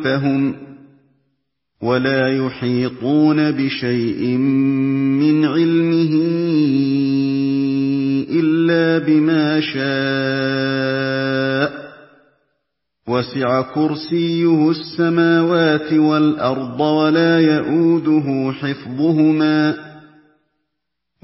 فهم ولا يحيطون بشيء من علمه إلا بما شاء وسع كرسيه السماوات والأرض ولا يئوده حفظهما